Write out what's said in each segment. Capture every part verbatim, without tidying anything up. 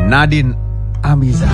Nadine Amiza.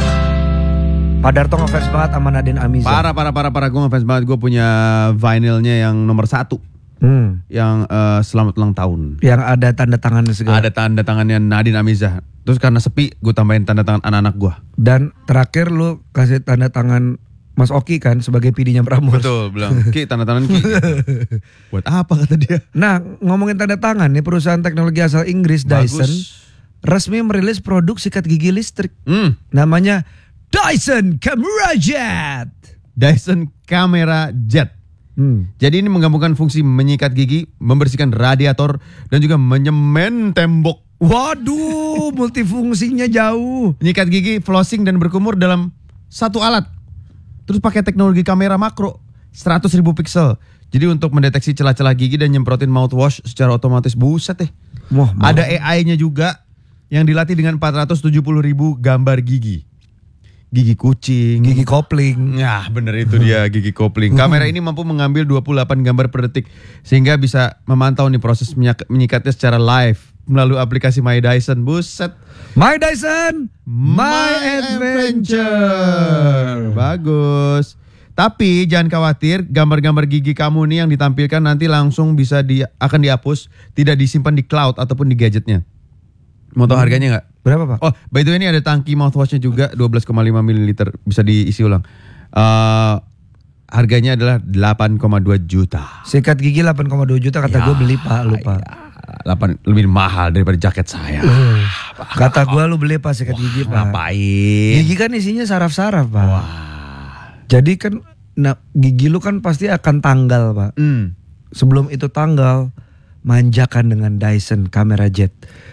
Pak Darto ngefans banget sama Nadine Amiza. Parah, parah, parah, parah. Gue ngefans banget. Gue punya vinylnya yang nomor satu. Hmm. Yang uh, selamat ulang tahun. Yang ada tanda tangannya segala. Ada tanda tangannya Nadine Amiza. Terus karena sepi, gue tambahin tanda tangan anak-anak gue. Dan terakhir lu kasih tanda tangan Mas Oki kan sebagai P D-nya Prambors. Betul, bilang Ki tanda tangan Ki. Buat apa kata dia? Nah, ngomongin tanda tangan nih, perusahaan teknologi asal Inggris Bagus. Dyson resmi merilis produk sikat gigi listrik. Hmm. Namanya Dyson Camera Jet. Dyson Camera Jet. Hmm. Jadi ini menggabungkan fungsi menyikat gigi, membersihkan radiator, dan juga menyemen tembok. Waduh, multifungsinya jauh. Menyikat gigi, flossing, dan berkumur dalam satu alat. Terus pakai teknologi kamera makro seratus ribu piksel. Jadi untuk mendeteksi celah-celah gigi dan nyemprotin mouthwash secara otomatis. Buset deh. Wah, ada A I-nya juga yang dilatih dengan empat ratus tujuh puluh ribu gambar gigi. Gigi kucing, gigi kopling. Nah bener itu dia, gigi kopling. Kamera ini mampu mengambil dua puluh delapan gambar per detik, sehingga bisa memantau nih proses menyikatnya secara live melalui aplikasi My Dyson. Buset. My Dyson, My, My Adventure. Adventure. Bagus. Tapi jangan khawatir, gambar-gambar gigi kamu nih yang ditampilkan nanti langsung bisa di, akan dihapus, tidak disimpan di cloud ataupun di gadgetnya. Mau tahu harganya nggak? Berapa Pak? Oh, by the way ini ada tangki mouthwashnya juga dua belas koma lima mililiter, bisa diisi ulang. Uh, harganya adalah delapan koma dua juta. Sikat gigi delapan koma dua juta kata Ya, gue beli Pak, lupa. Ya, delapan lebih mahal daripada jaket saya. Uh, kata gue lu beli Pak sikat gigi Pak. Ngapain? Gigi kan isinya saraf-saraf Pak. Wah. Jadi kan nah, gigi lu kan pasti akan tanggal Pak. Hmm. Sebelum itu tanggal, manjakan dengan Dyson Camera Jet.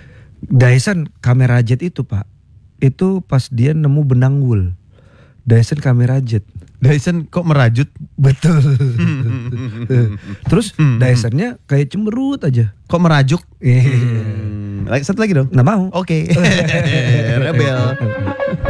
Dyson Camera Jet itu Pak, itu pas dia nemu benang wool. Dyson Camera Jet. Dyson kok merajut? Betul. Terus Dysonnya kayak cemberut aja. Kok merajuk? Eh. Hmm. Lagi satu lagi dong. Nggak mau. Oke. Rebel.